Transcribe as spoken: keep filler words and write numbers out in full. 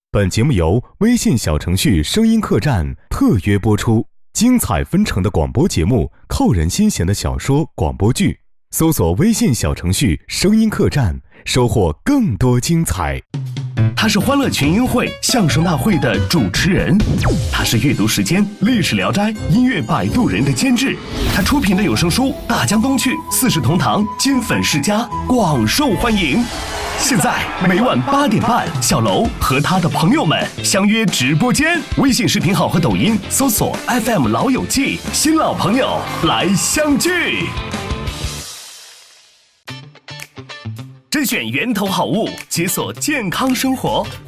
本节目由微信小程序声音客栈特约播出，精彩纷呈的广播节目，扣人心弦的小说广播剧，搜索微信小程序声音客栈，收获更多精彩。 他是欢乐群英会相声大会的主持人，他是阅读时间历史聊斋音乐摆渡人的监制，他出品的有声书《大江东去》四世同堂金粉世家广受欢迎。现在每晚八点半，小楼和他的朋友们相约直播间，微信视频号和抖音搜索 F M 老友记，新老朋友来相聚。甄选源头好物，解锁健康生活。